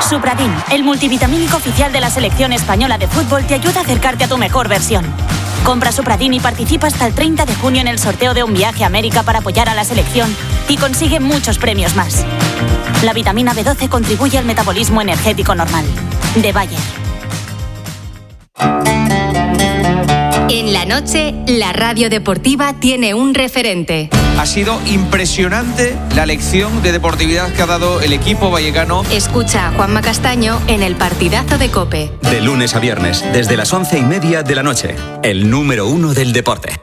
Supradin, el multivitamínico oficial de la selección española de fútbol, te ayuda a acercarte a tu mejor versión. Compra Supradin y participa hasta el 30 de junio en el sorteo de un viaje a América para apoyar a la selección y consigue muchos premios más. La vitamina B12 contribuye al metabolismo energético normal. De Bayer. En la noche, la radio deportiva tiene un referente. Ha sido impresionante la lección de deportividad que ha dado el equipo vallecano. Escucha a Juanma Castaño en el partidazo de COPE. De lunes a viernes, desde las 11:30 de la noche. El número 1 del deporte.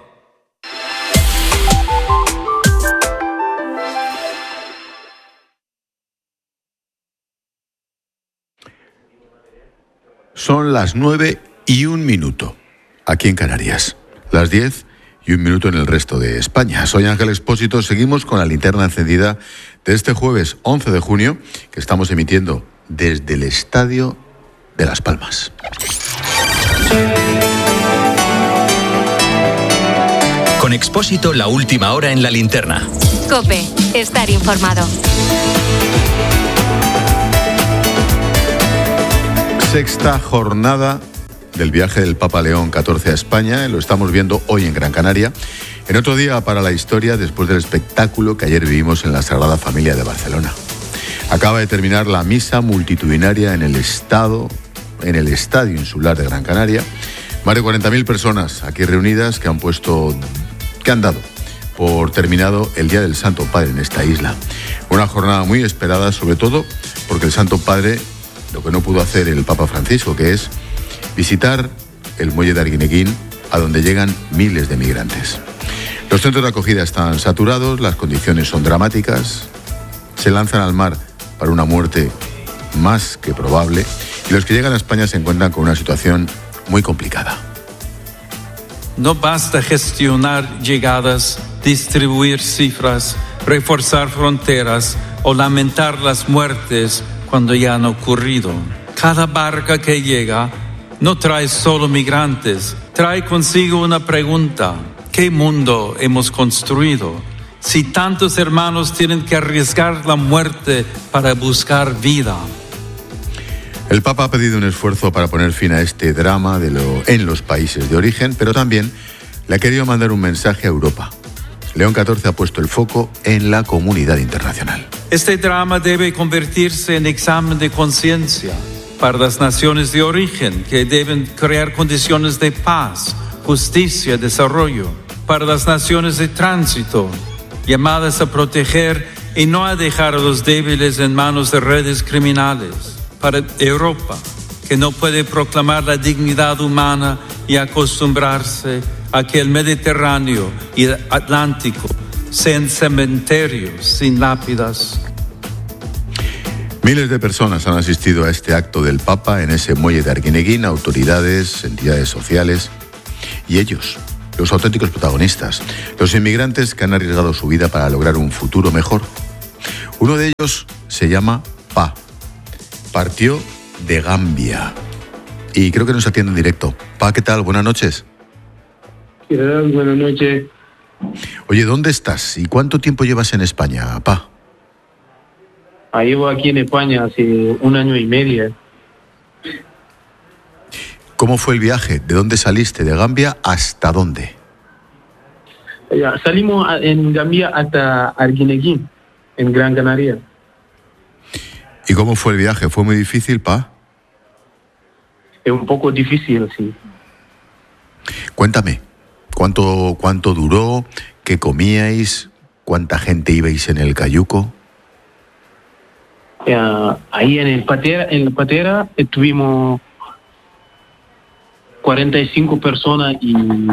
Son las 9:01 aquí en Canarias. Las 10:01 en el resto de España. Soy Ángel Expósito. Seguimos con la linterna encendida de este jueves 11 de junio, que estamos emitiendo desde el Estadio de Las Palmas. Con Expósito, la última hora en la linterna. COPE, estar informado. Sexta jornada del viaje del Papa León XIV a España. Lo estamos viendo hoy en Gran Canaria. En otro día para la historia, después del espectáculo que ayer vivimos en la Sagrada Familia de Barcelona. Acaba de terminar la misa multitudinaria en el Estadio Insular de Gran Canaria. Más de 40.000 personas aquí reunidas que han dado por terminado el Día del Santo Padre en esta isla. Una jornada muy esperada, sobre todo porque el Santo Padre, lo que no pudo hacer el Papa Francisco, que es visitar el muelle de Arguineguín, a donde llegan miles de migrantes. Los centros de acogida están saturados, las condiciones son dramáticas, se lanzan al mar para una muerte más que probable, y los que llegan a España se encuentran con una situación muy complicada. No basta gestionar llegadas, distribuir cifras, reforzar fronteras o lamentar las muertes cuando ya han ocurrido. Cada barca que llega no trae solo migrantes, trae consigo una pregunta: ¿qué mundo hemos construido? Si tantos hermanos tienen que arriesgar la muerte para buscar vida. El Papa ha pedido un esfuerzo para poner fin a este drama en los países de origen, pero también le ha querido mandar un mensaje a Europa. León XIV ha puesto el foco en la comunidad internacional. Este drama debe convertirse en examen de conciencia para las naciones de origen, que deben crear condiciones de paz, justicia y desarrollo. Para las naciones de tránsito, llamadas a proteger y no a dejar a los débiles en manos de redes criminales. Para Europa, que no puede proclamar la dignidad humana y acostumbrarse a que el Mediterráneo y el Atlántico sean cementerios sin lápidas. Miles de personas han asistido a este acto del Papa en ese muelle de Arguineguín, autoridades, entidades sociales y ellos, los auténticos protagonistas, los inmigrantes que han arriesgado su vida para lograr un futuro mejor. Uno de ellos se llama Pa. Partió de Gambia y creo que nos atiende en directo. Pa, ¿qué tal? Buenas noches. ¿Qué tal? Buenas noches. Oye, ¿dónde estás y cuánto tiempo llevas en España, Pa? Llevo aquí en España hace 1 año y medio. ¿Cómo fue el viaje? ¿De dónde saliste? ¿De Gambia hasta dónde? Salimos en Gambia hasta Arguineguín, en Gran Canaria. ¿Y cómo fue el viaje? ¿Fue muy difícil, Pa? Es un poco difícil, sí. Cuéntame, ¿cuánto duró? ¿Qué comíais? ¿Cuánta gente ibais en el cayuco? Ahí en la patera estuvimos 45 personas y en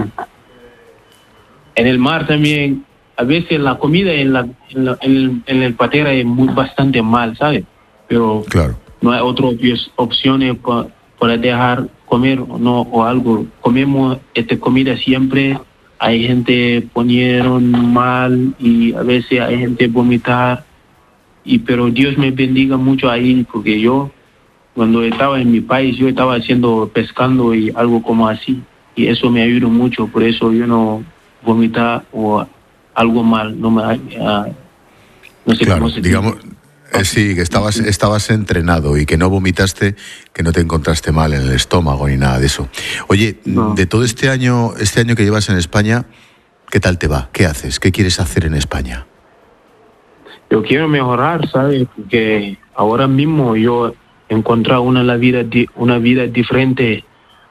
el mar también. A veces la comida en el patera es bastante mal, ¿sabes? Pero claro, no hay otras opciones para dejar comer o algo. Comemos esta comida siempre. Hay gente ponieron mal y a veces hay gente vomitar. Pero Dios me bendiga mucho ahí, porque yo, cuando estaba en mi país, yo estaba pescando y algo como así. Y eso me ayudó mucho, por eso yo no vomita o algo mal, no sé claro, cómo se digamos, dice. Sí, que estabas entrenado y que no vomitaste, que no te encontraste mal en el estómago ni nada de eso. Oye, No. de todo este año que llevas en España, ¿qué tal te va? ¿Qué haces? ¿Qué quieres hacer en España? Yo quiero mejorar, ¿sabes? Porque ahora mismo yo he encontrado una vida diferente.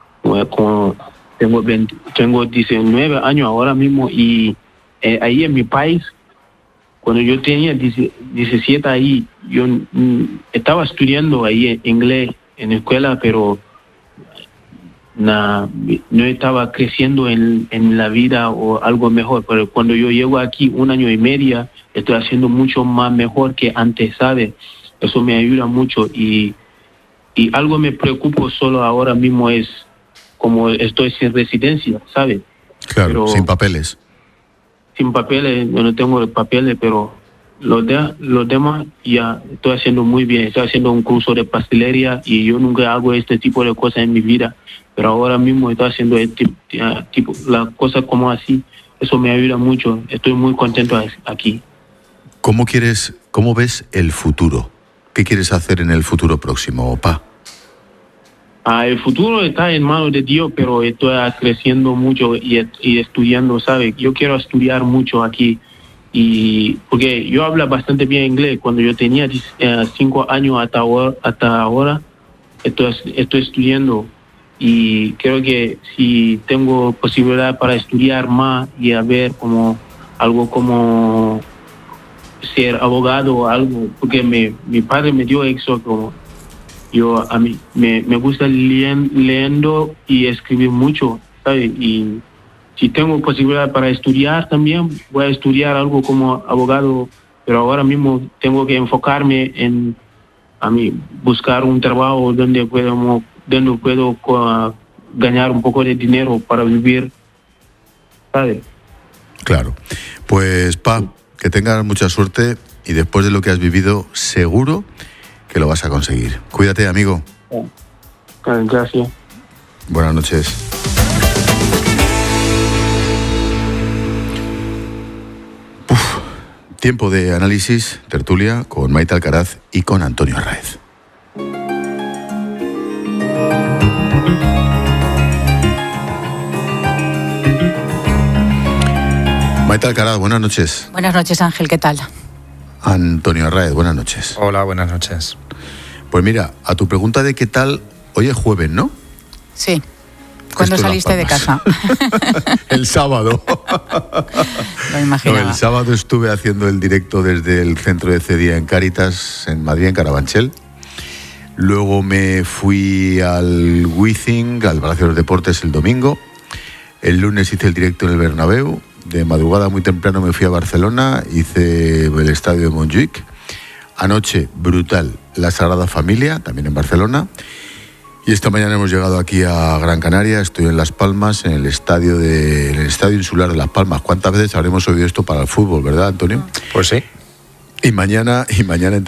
Tengo 19 años ahora mismo y ahí en mi país, cuando yo tenía 17 ahí, yo estaba estudiando ahí inglés en escuela, pero no estaba creciendo en la vida o algo mejor. Pero cuando yo llego aquí 1 año y medio, estoy haciendo mucho más mejor que antes, ¿sabes? Eso me ayuda mucho y algo me preocupa solo ahora mismo es como estoy sin residencia, ¿sabes? Claro, Pero sin papeles. sin papeles, yo no tengo papeles, pero los demás ya estoy haciendo muy bien. Estoy haciendo un curso de pastelería y yo nunca hago este tipo de cosas en mi vida, pero ahora mismo estoy haciendo las cosas como así. Eso me ayuda mucho. Estoy muy contento aquí. ¿Cómo ves el futuro? ¿Qué quieres hacer en el futuro próximo, Pa? El futuro está en manos de Dios, pero estoy creciendo mucho y estudiando, ¿sabes? Yo quiero estudiar mucho aquí y porque yo hablo bastante bien inglés. Cuando yo tenía 5 años hasta ahora estoy estudiando y creo que si tengo posibilidad para estudiar más y a ver como algo como ser abogado o algo, porque mi padre me dio eso como a mí me gusta leyendo y escribir mucho, ¿sabes? Y si tengo posibilidad para estudiar también, voy a estudiar algo como abogado, pero ahora mismo tengo que enfocarme en buscar un trabajo donde puedo ganar un poco de dinero para vivir, ¿sabes? Claro. Pues, Pa, que tengas mucha suerte y después de lo que has vivido, seguro que lo vas a conseguir. Cuídate, amigo. Gracias. Buenas noches. Tiempo de análisis, tertulia, con Maite Alcaraz y con Antonio Arráez. Maite Alcaraz, buenas noches. Buenas noches, Ángel, ¿qué tal? Antonio Arráez, buenas noches. Hola, buenas noches. Pues mira, a tu pregunta de qué tal, hoy es jueves, ¿no? Sí. ¿Cuándo saliste de casa? El sábado. Lo imaginaba. No, el sábado estuve haciendo el directo desde el centro de Cedía en Cáritas, en Madrid, en Carabanchel. Luego me fui al Wizzing, al Palacio de los Deportes, el domingo. El lunes hice el directo en el Bernabéu. De madrugada muy temprano me fui a Barcelona, hice el estadio de Montjuic. Anoche, brutal, la Sagrada Familia, también en Barcelona. Y esta mañana hemos llegado aquí a Gran Canaria, estoy en Las Palmas, en el estadio insular de Las Palmas. ¿Cuántas veces habremos oído esto para el fútbol, verdad, Antonio? Pues sí. Y mañana